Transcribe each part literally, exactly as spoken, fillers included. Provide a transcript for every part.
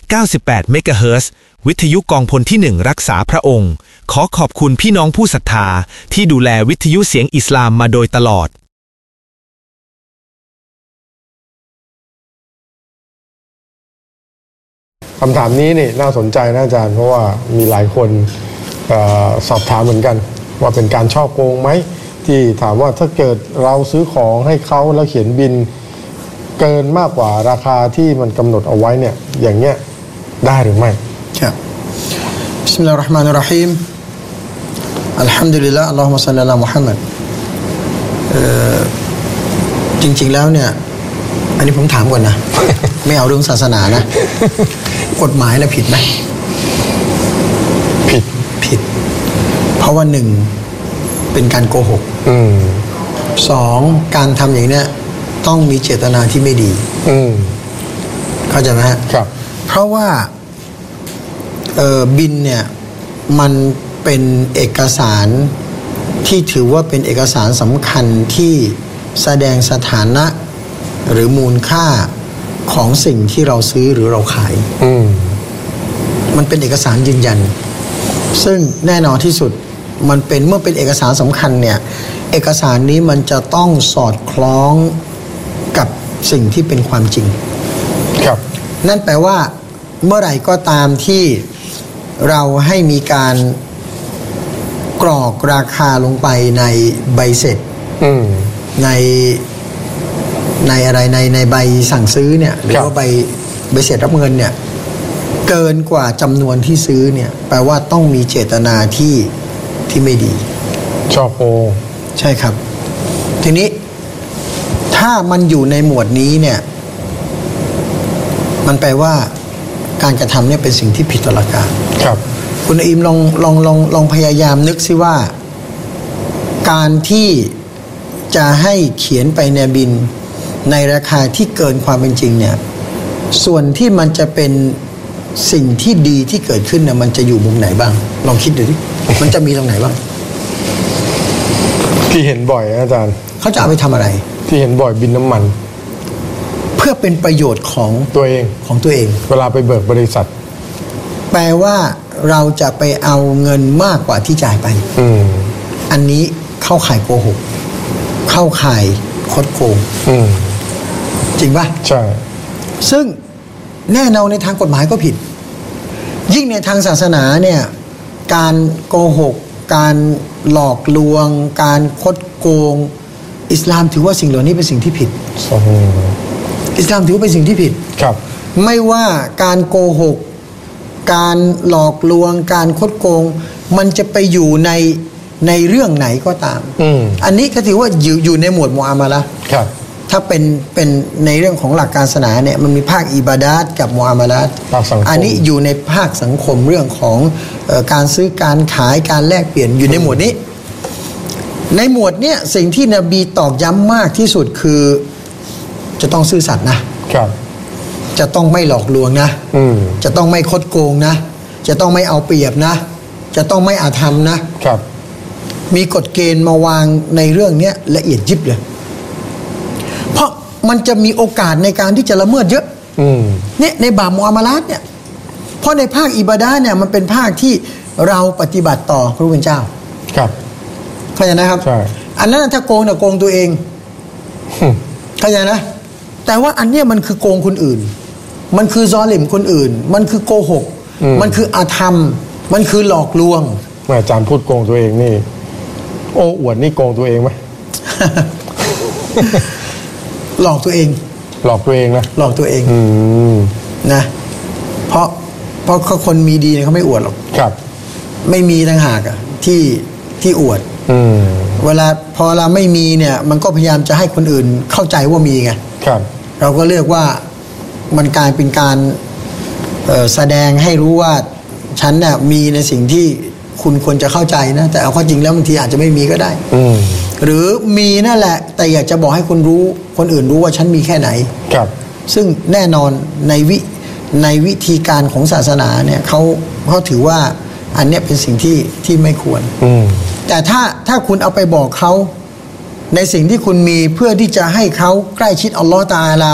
เก้าสิบแปด เมกะเฮิรตซ์วิทยุกองพลที่หนึ่งรักษาพระองค์ขอขอบคุณพี่น้องผู้ศรัทธาที่ดูแลวิทยุเสียงอิสลามมาโดยตลอดคำถามนี้นี่น่าสนใจนะอาจารย์เพราะว่ามีหลายคนเอ่อสอบถามเหมือนกันว่าเป็นการฉ้อโกงไหมที่ถามว่าถ้าเกิดเราซื้อของให้เขาแล้วเขียนบินเกินมากกว่าราคาที่มันกำหนดเอาไว้เนี่ยอย่างเงี้ยได้หรือไม่ครับบิสมิลลาฮิรเราะห์มานิรเราะฮีมอัลฮัมดุลิลลาห์อัลลอฮุมมะศ็อลลิอะลามุฮัมมัดเอ่อจริงๆแล้วเนี่ยอันนี้ผมถามก่อนนะ ไม่เอาเรื่องศาสนานะ กฎหมายแล้วผิดไหมผิดผิดเพราะว่าหนึ่งเป็นการโกหกสองการทำอย่างนี้ต้องมีเจตนาที่ไม่ดีเข้าใจไหมครับเพราะว่าเอ่อบินเนี่ยมันเป็นเอกสารที่ถือว่าเป็นเอกสารสำคัญที่แสดงสถานะหรือมูลค่าของสิ่งที่เราซื้อหรือเราขายมันเป็นเอกสารยืนยันซึ่งแน่นอนที่สุดมันเป็นเมื่อเป็นเอกสารสำคัญเนี่ยเอกสารนี้มันจะต้องสอดคล้องกับสิ่งที่เป็นความจริงครับนั่นแปลว่าเมื่อไหร่ก็ตามที่เราให้มีการกรอกราคาลงไปในใบเสร็จในในอะไรในในใบสั่งซื้อเนี่ยหรือว่าใบใบเสร็จรับเงินเนี่ยเกินกว่าจำนวนที่ซื้อเนี่ยแปลว่าต้องมีเจตนาที่ที่ไม่ดีฉ้อโกงใช่ครับทีนี้ถ้ามันอยู่ในหมวดนี้เนี่ยมันแปลว่าการกระทำเนี่ยเป็นสิ่งที่ผิดต่อหลักการครับคุณอิมลองลองลองลองพยายามนึกซิว่าการที่จะให้เขียนไปในบินในราคาที่เกินความเป็นจริงเนี่ยส่วนที่มันจะเป็นสิ่งที่ดีที่เกิดขึ้นเนี่ยมันจะอยู่มุมไหนบ้างลองคิดดูดิ มันจะมีตรงไหนบ้างที่เห็นบ่อยอาจารย์เขาจะเอาไปทำอะไรที่เห็นบ่อยบินน้ำมันเพื่อเป็นประโยชน์ของตัวเองของตัวเองเวลาไปเบิกบริษัทแปลว่าเราจะไปเอาเงินมากกว่าที่จ่ายไปอืมอันนี้เข้าข่ายโกหกเข้าข่ายคดโกงอืมจริงป่ะใช่ซึ่งแน่นอนในทางกฎหมายก็ผิดยิ่งในทางศาสนาเนี่ยการโกหกการหลอกลวงการคดโกงอิสลามถือว่าสิ่งเหล่านี้เป็นสิ่งที่ผิดอิสลามถือว่าเป็นสิ่งที่ผิดครับไม่ว่าการโกหกการหลอกลวงการคดโกงมันจะไปอยู่ในในเรื่องไหนก็ตามอืมอันนี้ก็ถือว่าอยู่อยู่ในหมวดมุอามาละห์ครับถ้าเป็นเป็นในเรื่องของหลักการศาสนาเนี่ยมันมีภาคอิบาดาตกับมุอามาละห์อันนี้อยู่ในภาคสังคมเรื่องของเอ่อการซื้อการขายการแลกเปลี่ยนอยู่ในหมวดนี้ในหมวดเนี้ยสิ่งที่นบีตอกย้ำมากที่สุดคือจะต้องซื่อสัตย์นะครับจะต้องไม่หลอกลวงนะจะต้องไม่คดโกงนะจะต้องไม่เอาเปรียบนะจะต้องไม่อาธรรมนะครับมีกฎเกณฑ์มาวางในเรื่องนี้ละเอียดยิบเลยเพราะมันจะมีโอกาสในการที่จะละเมิดเยอะเนี่ยในบาปมุอามาละห์เนี่ยเพราะในภาคอิบาดะห์เนี่ยมันเป็นภาคที่เราปฏิบัติต่อพระผู้เป็นเจ้าครับเข้าใจนะครับใช่อันนั้นถ้าโกงเนี่ยโกงตัวเองเข้าใจนะแต่ว่าอันเนี้ยมันคือโกงคนอื่นมันคือซอลิมคนอื่นมันคือโกหกมันคืออาธรรมมันคือหลอกลวงอาจารย์พูดโกงตัวเองนี่โอ้อวดนี่โกงตัวเองไหมหลอกตัวเองหลอกตัวเองนะหลอกตัวเองนะเพราะเพราะคนมีดีเนี่ยเขาไม่อวดหรอกครับไม่มีต่างหากอ่ะที่ที่อวดเวลาพอเราไม่มีเนี่ยมันก็พยายามจะให้คนอื่นเข้าใจว่ามีไงครับเราก็เลือกว่ามันกลายเป็นการแสดงให้รู้ว่าฉันเนี่ยมีในสิ่งที่คุณควรจะเข้าใจนะแต่เอาข้อจริงแล้วบางทีอาจจะไม่มีก็ได้หรือมีนั่นแหละแต่อยากจะบอกให้คนรู้คนอื่นรู้ว่าฉันมีแค่ไหนครับซึ่งแน่นอนในวิในวิธีการของศาสนาเนี่ยเขาเขาถือว่าอันนี้เป็นสิ่งที่ที่ไม่ควรแต่ถ้าถ้าคุณเอาไปบอกเขาในสิ่งที่คุณมีเพื่อที่จะให้เขาใกล้ชิดอัลลอฮฺตะอาลา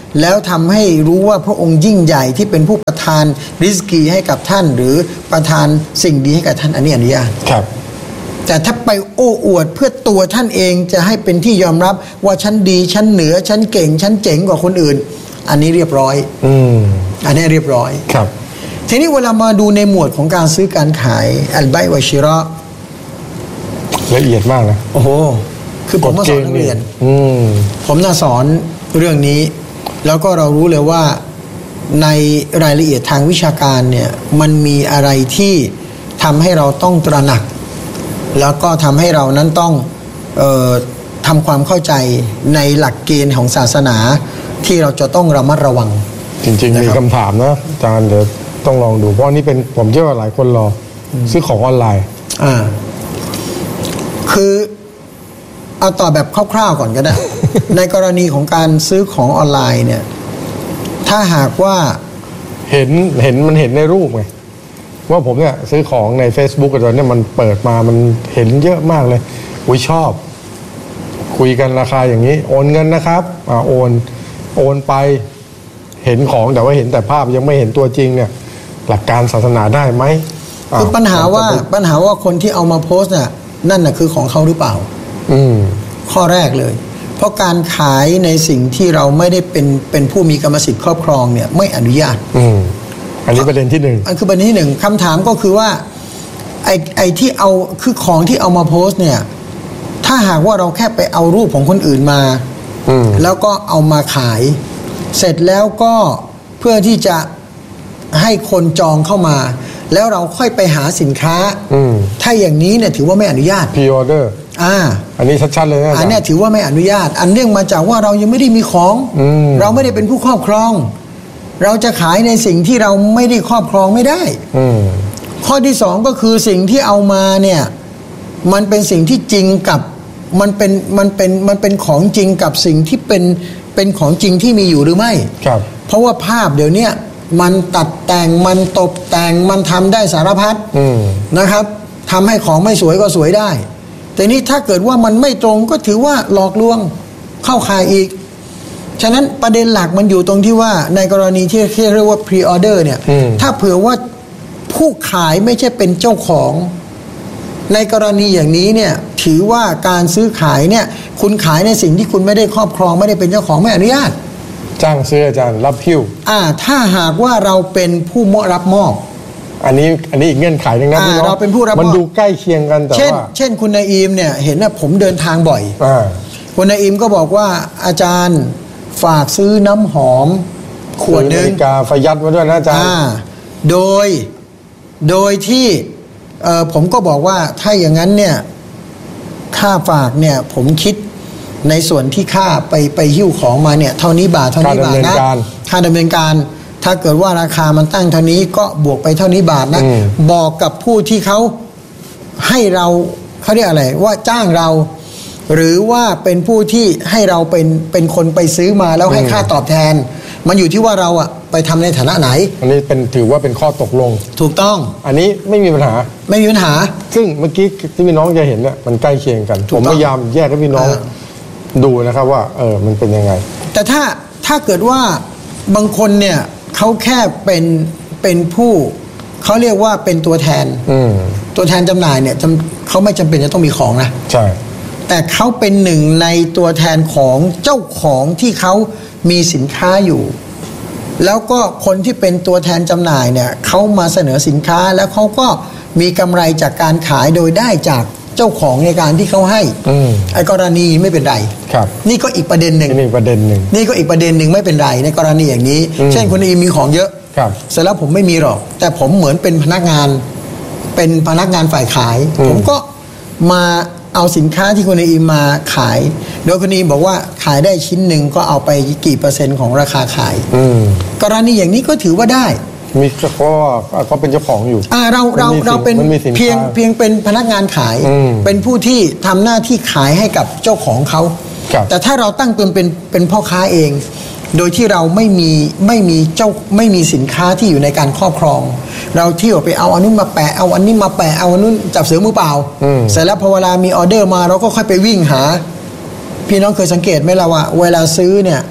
แล้วทำให้รู้ว่าพระองค์ยิ่งใหญ่ที่เป็นผู้ประทานริสกีให้กับท่านหรือประทานสิ่งดีให้กับท่านอันนี้อนุญาตครับแต่ถ้าไปโอ้อวดเพื่อตัวท่านเองจะให้เป็นที่ยอมรับว่าฉันดีฉันเหนือฉันเก่งฉันเจ๋งกว่าคนอื่นอันนี้เรียบร้อยอืมอันนี้เรียบร้อยครับทีนี้เวลามาดูในหมวดของการซื้อการขายอัลไบวะชิเราะห์ละเอียดมากนะโอ้โหคือผมมาสอนนักเรียนผมน่าสอนเรื่องนี้แล้วก็เรารู้เลยว่าในรายละเอียดทางวิชาการเนี่ยมันมีอะไรที่ทำให้เราต้องตระหนักแล้วก็ทำให้เรานั้นต้องเอ่อทำความเข้าใจในหลักเกณฑ์ของศาสนาที่เราจะต้องระมัดระวังจริงๆมีคำถามนะอาจารย์เดี๋ยวต้องลองดูเพราะนี่เป็นผมเชื่อว่าหลายคนรอซื้อของออนไลน์อ่าคือเอาต่อแบบคร่าวๆก่อนก็ได้ ในกรณีของการซื้อของออนไลน์เนี่ยถ้าหากว่าเห็นเห็นมันเห็นในรูปไงว่าผมเนี่ยซื้อของใน Facebook ตอนนี้มันเปิดมามันเห็นเยอะมากเลยอุ้ยชอบคุยกันราคาอย่างนี้โอนเงินนะครับอ่าโอนโอนไปเห็นของแต่ว่าเห็นแต่ภาพยังไม่เห็นตัวจริงเนี่ยหลักการศาสนาได้ไหมคือปัญหาว่าปัญหาว่าคนที่เอามาโพสต์น่ะนั่นน่ะคือของเขาหรือเปล่าอืมข้อแรกเลยเพราะการขายในสิ่งที่เราไม่ได้เป็นเป็นผู้มีกรรมสิทธิ์ครอบครองเนี่ยไม่อนุญาตอืมอันนี้ประเด็นที่หนึ่งอันคือประเด็นที่หนึ่งคำถามก็คือว่าไอ้ไอ้ที่เอาคือของที่เอามาโพสต์เนี่ยถ้าหากว่าเราแค่ไปเอารูปของคนอื่นมาแล้วก็เอามาขายเสร็จแล้วก็เพื่อที่จะให้คนจองเข้ามาแล้วเราค่อยไปหาสินค้าถ้าอย่างนี้เนี่ยถือว่าไม่อนุญาตพรีออเดอร์อ่าอันนี้ชัดๆเลยนะอันนี้ถือว่าไม่อนุญาตอันเนื่องมาจากว่าเรายังไม่ได้มีของเราไม่ได้เป็นผู้ครอบครองเราจะขายในสิ่งที่เราไม่ได้ครอบครองไม่ได้ข้อที่สองก็คือสิ่งที่เอามาเนี่ยมันเป็นสิ่งที่จริงกับมันเป็นมันเป็นมันเป็นของจริงกับสิ่งที่เป็นเป็นของจริงที่มีอยู่หรือไม่ครับเพราะว่าภาพเดี๋ยวนี้มันตัดแต่งมันตกแต่งมันทำได้สารพัดนะครับทำให้ของไม่สวยก็สวยได้แต่นี้ถ้าเกิดว่ามันไม่ตรงก็ถือว่าหลอกลวงเข้าข่ายอีกฉะนั้นประเด็นหลักมันอยู่ตรงที่ว่าในกรณีที่เรียกว่า พรีออเดอร์ เนี่ยถ้าเผื่อว่าผู้ขายไม่ใช่เป็นเจ้าของในกรณีอย่างนี้เนี่ยถือว่าการซื้อขายเนี่ยคุณขายในสิ่งที่คุณไม่ได้ครอบครองไม่ได้เป็นเจ้าของไม่อนุญาตจ้างซื้ออาจารย์รับหิ้วอ่าถ้าหากว่าเราเป็นผู้รับมอบอันนี้อันนี้อีกเงื่อนไขนึงนะพี่น้องเราเป็นผู้รับมอบมันดูใกล้เคียงกันแต่ว่าเช่นเช่นคุณนายอีมเนี่ยเห็นว่าผมเดินทางบ่อยอ่าคุณนายอีมก็บอกว่าอาจารย์ฝากซื้อน้ำหอมขวดนึงนาฬิกาไฟยัดมาด้วยนะอาจารย์โดยโดยที่เอ่อผมก็บอกว่าถ้าอย่างนั้นเนี่ยค่าฝากเนี่ยผมคิดในส่วนที่ค่าไปไปหิ้วของมาเนี่ยเท่านี้บาทเท่านี้บาทนะค่าดำเนินการถ้าเกิดว่าราคามันตั้งเท่านี้ก็บวกไปเท่านี้บาทนะบอกกับผู้ที่เขาให้เราเขาเรียกอะไรว่าจ้างเราหรือว่าเป็นผู้ที่ให้เราเป็นเป็นคนไปซื้อมาแล้วให้ค่าตอบแทนมันอยู่ที่ว่าเราอะไปทำในฐานะไหนอันนี้เป็นถือว่าเป็นข้อตกลงถูกต้องอันนี้ไม่มีปัญหาไม่มีปัญหาซึ่งเมื่อกี้ที่พี่น้องจะเห็นเนี่ยมันใกล้เคียงกันผมพยายามแยกให้พี่น้องดูนะครับว่าเออมันเป็นยังไงแต่ถ้าถ้าเกิดว่าบางคนเนี่ยเขาแค่เป็นเป็นผู้เขาเรียกว่าเป็นตัวแทนตัวแทนจำหน่ายเนี่ยเขาไม่จำเป็นจะต้องมีของนะใช่แต่เขาเป็นหนึ่งในตัวแทนของเจ้าของที่เขามีสินค้าอยู่แล้วก็คนที่เป็นตัวแทนจำหน่ายเนี่ยเขามาเสนอสินค้าแล้วเขาก็มีกำไรจากการขายโดยได้จากเจ้าของในการที่เขาให้ไอ้กรณีไม่เป็นไรครับนี่ก็อีกประเด็นหนึ่งนี่ประเด็นหนึ่งนี่ก็อีกประเด็นหนึ่งไม่เป็นไรในกรณีอย่างนี้เช่นคุณอีมีของเยอะเสร็จแล้วผมไม่มีหรอกแต่ผมเหมือนเป็นพนักงานเป็นพนักงานฝ่ายขายผมก็มาเอาสินค้าที่คุณอีมาขายโดยคุณอีบอกว่าขายได้ชิ้นหนึ่งก็เอาไปกี่เปอร์เซ็นต์ของราคาขายกรณีอย่างนี้ก็ถือว่าได้มีก็เขาเป็นเจ้าของอยู่อ่าเราเราเราเป็นเพียงเพียงเป็นพนักงานขายเป็นผู้ที่ทำหน้าที่ขายให้กับเจ้าของเขาแต่ถ้าเราตั้งตนเป็นเป็นพ่อค้าเองโดยที่เราไม่มีไม่มีเจ้าไม่มีสินค้าที่อยู่ในการครอบครองเราเที่ยวไปเอาอันนู้นมาแปะเอาอันนี้มาแปะเอาอันนู้นจับเสือมือเปล่าเสร็จแล้วพอเวลามีออเดอร์มาเราก็ค่อยไปวิ่งหาพี่น้องเคยสังเกตไหมล่ะว่าเวลาซื้อเนี่ย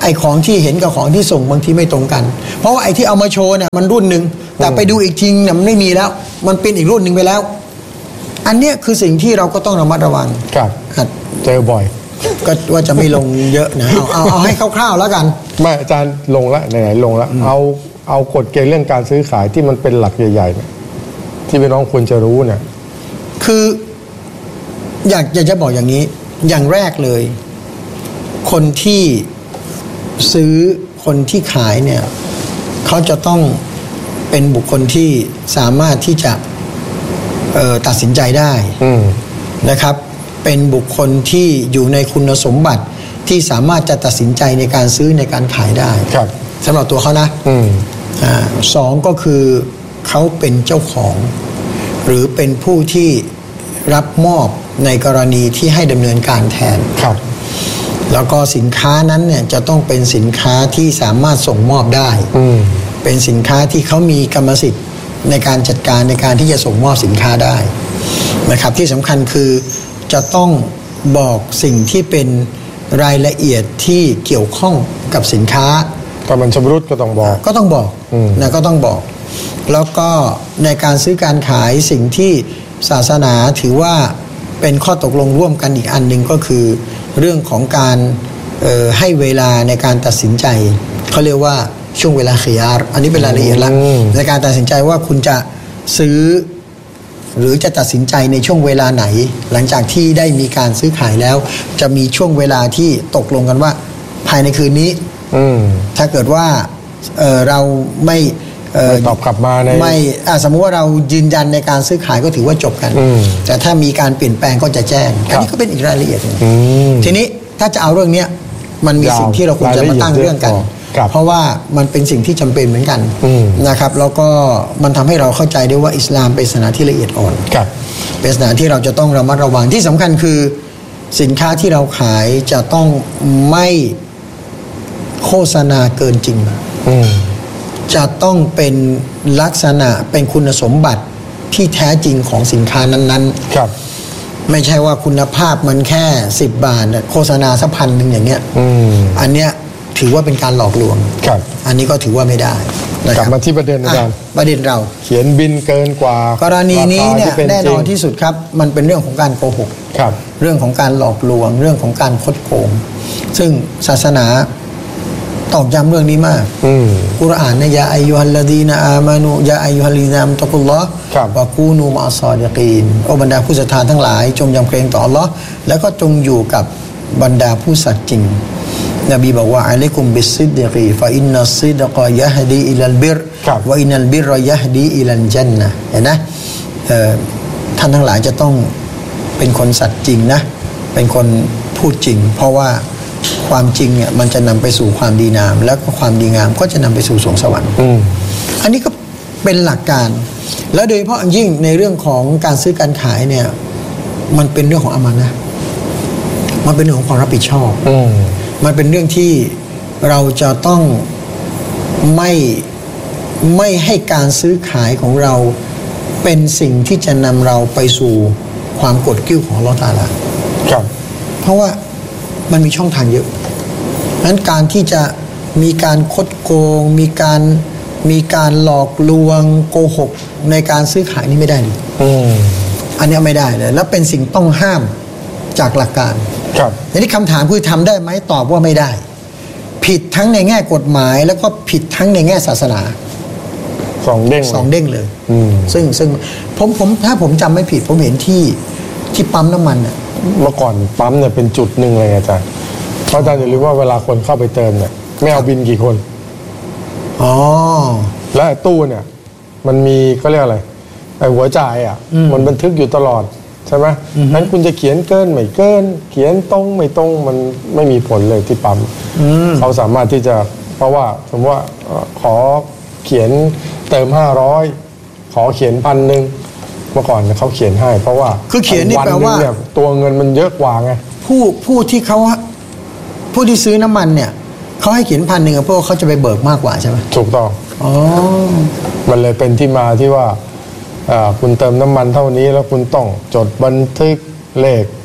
ไอ้ของที่เห็นกับของที่ส่งบางทีไม่ตรงกันเพราะว่าไอ้ที่เอามาโชว์เนี่ยมันรุ่นหนึ่งแต่ไปดูอีกทีเนี่ยมันไม่มีแล้วมันเป็นอีกรุ่นหนึ่งไปแล้วอันเนี้ยคือสิ่งที่เราก็ต้องระมัดระวังครับเจอบ่อยก็ว่าจะไม่ลงเยอะนะเอาเอาเอาให้คร่าวๆแล้วกันไม่อาจารย์ลงละไหนๆลงละเอาเอากฎเกณฑ์เรื่องการซื้อขายที่มันเป็นหลักใหญ่ๆที่พี่น้องควรจะรู้เนี่ยคืออยากอยากจะบอกอย่างนี้อย่างแรกเลยคนที่ซื้อคนที่ขายเนี่ยเขาจะต้องเป็นบุคคลที่สามารถที่จะตัดสินใจได้นะครับเป็นบุคคลที่อยู่ในคุณสมบัติที่สามารถจะตัดสินใจในการซื้อในการขายได้สำหรับตัวเขานะอ่าสองก็คือเขาเป็นเจ้าของหรือเป็นผู้ที่รับมอบในกรณีที่ให้ดำเนินการแทนครับแล้วก็สินค้านั้นเนี่ยจะต้องเป็นสินค้าที่สามารถส่งมอบได้เป็นสินค้าที่เขามีกรรมสิทธิ์ในการจัดการในการที่จะส่งมอบสินค้าได้นะครับที่สำคัญคือจะต้องบอกสิ่งที่เป็นรายละเอียดที่เกี่ยวข้องกับสินค้าถ้ามันชำรุดก็ต้องบอกก็ต้องบอกนะก็ต้องบอกแล้วก็ในการซื้อการขายสิ่งที่ศาสนาถือว่าเป็นข้อตกลงร่วมกันอีกอันหนึ่งก็คือเรื่องของการให้เวลาในการตัดสินใจเขาเรียกว่าช่วงเวลาขียาร์อันนี้เป็นรายละเอียดละในการตัดสินใจว่าคุณจะซื้อหรือจะตัดสินใจในช่วงเวลาไหนหลังจากที่ได้มีการซื้อขายแล้วจะมีช่วงเวลาที่ตกลงกันว่าภายในคืนนี้ถ้าเกิดว่า เ, เราไม่ตอบกลับมาในไม่สมมุติว่าเรายืนยันในการซื้อขายก็ถือว่าจบกันแต่ถ้ามีการเปลี่ยนแปลงก็จะแจ้งอันนี้ก็เป็นอีกรายละเอียดนึงทีนี้ถ้าจะเอาเรื่องนี้มันมีสิ่งที่เราควรจะมาตั้งเรื่องกันเพราะว่ามันเป็นสิ่งที่จำเป็นเหมือนกันนะครับแล้วก็มันทำให้เราเข้าใจได้ว่าอิสลามเป็นศาสนาที่ละเอียดอ่อนเป็นศาสนาที่เราจะต้องระมัดระวังที่สำคัญคือสินค้าที่เราขายจะต้องไม่โฆษณาเกินจริงจะต้องเป็นลักษณะเป็นคุณสมบัติที่แท้จริงของสินค้านั้นๆครับไม่ใช่ว่าคุณภาพมันแค่สิบบาทโฆษณาสักพันหนึ่งอย่างเงี้ยอันเนี้ยถือว่าเป็นการหลอกลวงครับอันนี้ก็ถือว่าไม่ได้กลับมาที่ประเด็นอาจารย์ประเด็นเราเขียนบินเกินกว่ากรณีนี้เนี่ยแน่นอนที่สุดครับมันเป็นเรื่องของการโกหกครับเรื่องของการหลอกลวงเรื่องของการคดโกงซึ่งศาสนาตอกย้ำเรื่องนี้มากกุรอานเนี่ยยาอายุฮัลลดีนะอามานุยาอายุฮัลลีนามตะกุลลอฮ์วะกูนูมะอัสซอดิกีนโอบรรดาผู้ศรัทธาทั้งหลายจงยำเกรงต่ออัลลอฮ์แล้วก็จงอยู่กับบรรดาผู้สัตย์จริงนบีบอกว่าอะลัยกุมบิสซิดกีฟะอินนัสซิดกะยะฮดีอิลัลบิรวะอินัลบิรยะฮดีอิลัลญันนะห์เห็นนะท่านทั้งหลายจะต้องเป็นคนสัตย์จริงนะเป็นคนพูดจริงเพราะว่าความจริงเนี่ยมันจะนำไปสู่ความดีงามแล้วก็ความดีงามก็จะนำไปสู่สวงสวรรค์อันนี้ก็เป็นหลักการแล้วโดยเฉพาะยิ่งในเรื่องของการซื้อการขายเนี่ยมันเป็นเรื่องของอามานะห์มันเป็นเรื่องของความรับผิดชอบมันเป็นเรื่องที่เราจะต้องไม่ไม่ให้การซื้อขายของเราเป็นสิ่งที่จะนำเราไปสู่ความกดกิ้วของอัลเลาะห์ตะอาลาครับเพราะว่ามันมีช่องทางเยอะนั้นการที่จะมีการคดโกงมีการมีการหลอกลวงโกหกในการซื้อขายนี่ไม่ได้เลยอันนี้ไม่ได้เลยและเป็นสิ่งต้องห้ามจากหลักการครับทีนี้คำถามคือทำได้ไหมตอบว่าไม่ได้ผิดทั้งในแง่กฎหมายแล้วก็ผิดทั้งในแง่ศาสนาสองเด้งสองเด้งเลยซึ่งซึ่งผมผมถ้าผมจำไม่ผิดผมเห็นที่ที่ปั๊มน้ำมันเนี่ยเมื่อก่อนปั๊มเนี่ยเป็นจุดหนึ่งเลยอาจารย์เพราะอาจารย์อย่าลืมว่าเวลาคนเข้าไปเติมเนี่ยไม่เอาบินกี่คนอ๋อและตู้เนี่ยมันมีเขาเรียกอะไรไอ้หัวจ่ายอ่ะมันบันทึกอยู่ตลอดใช่ไหมนั้นคุณจะเขียนเกินไม่เกินเขียนตรงไม่ตรงมันไม่มีผลเลยที่ปั๊มเขาสามารถที่จะเพราะว่าสมมติว่าขอเขียนเติมห้าร้อยขอเขียนพันหนึ่งเมื่อก่อนเขาเขียนให้เพราะว่าคือเขียนนี่แปลว่าตัวเงินมันเยอะกว่าไงผู้ผู้ที่เขาผู้ที่ซื้อน้ำมันเนี่ยเขาให้เขียนพันหนึ่งเพราะเขาจะไปเบิกมากกว่าใช่ไหมถูกต้องอ๋อมันเลยเป็นที่มาที่ว่าคุณเติมน้ำมันเท่านี้แล้วคุณต้องจดบันทึกเลข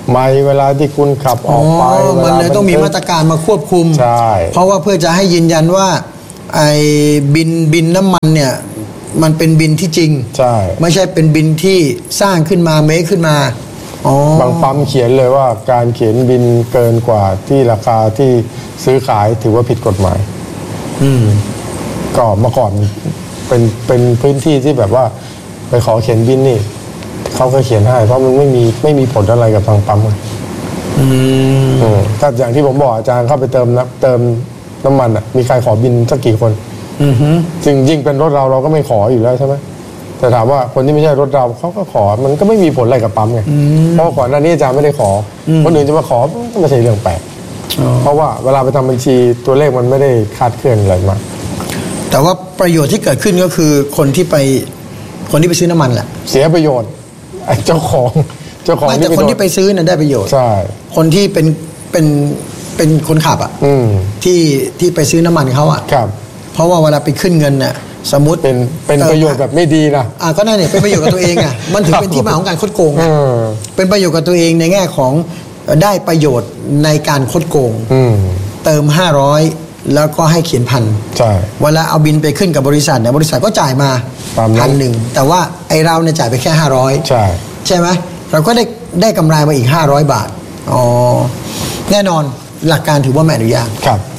ไม่เวลาที่คุณขับออกไปมันเลยต้องมีมาตรการมาควบคุมใช่เพราะว่าเพื่อจะให้ยืนยันว่าไอ้บินบินน้ำมันเนี่ยมันเป็นบินที่จริงใช่ไม่ใช่เป็นบินที่สร้างขึ้นมาเมคขึ้นมาบางปั๊มเขียนเลยว่าการเขียนบินเกินกว่าที่ราคาที่ซื้อขายถือว่าผิดกฎหมายอืมก็เมื่อก่อนเป็นเป็นพื้นที่ที่แบบว่าไปขอเขียนบินนี่เขาก็เขียนให้เพราะมันไม่มีไม่มีผลอะไรกับทางปั๊มอืมถ้าอย่างที่ผมบอกอาจารย์เข้าไปเติมน้ำเติมน้ำมันอ่ะมีใครขอบินสักกี่คนอือฮึจริงยิ่งเป็นรถเราเราก็ไม่ขออยู่แล้วใช่ไหมแต่ถามว่าคนที่ไม่ใช่รถเราเขาก็ขอมันก็ไม่มีผลอะไรกับปั๊มไงเพราะก่อนหน้านี้อาจารย์ไม่ได้ขอคนอื่นจะมาขอไม่ใช่เรื่องแปลกเพราะว่าเวลาไปทำบัญชีตัวเลขมันไม่ได้คาดเคลื่อนอะไรมากแต่ว่าประโยชน์ที่เกิดขึ้นก็คือคนที่ไปคนที่ไปซื้อน้ำมันแหละเสียประโยชน์ไอ้เจ้าของเจ้าของแต่คนที่ไปซื้อน่ะได้ประโยชน์ใช่คนที่เป็นเป็นเป็นคนขับอ่ะที่ที่ไปซื้อน้ำมันเขาอ่ะครับเพราะว่าเวลาไปขึ้นเงินน่ะสมมติเป็นเป็นประโยชน์แบบไม่ดีนะอ่าก็นั่นเนี่ยเป็นประโยชน์กับตัวเองอ่ะมันถือเป็นที่มาของการคดโกงเป็นประโยชน์กับตัวเองในแง่ของได้ประโยชน์ในการคดโกงเติมห้าร้อยแล้วก็ให้เขียนพันใช่เวลาเอาบินไปขึ้นกับบริษัทเนี่ยบริษัทก็จ่ายมาพันหนึ่งแต่ว่าไอเราเนี่ยจ่ายไปแค่ห้าร้อยใช่ใช่ไหมเราก็ได้ได้กำไรมาอีกห้าร้อยบาทอ๋อแน่นอนหลักการถือว่าไม่อนุญาตครับ